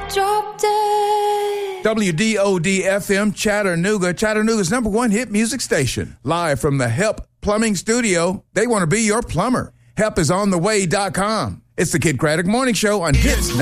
drop dead. WDOD-FM Chattanooga, Chattanooga's #1 hit music station. Live from the Help Plumbing Studio, they want to be your plumber. HelpisOnTheWay.com. It's the Kid Craddock Morning Show on Hits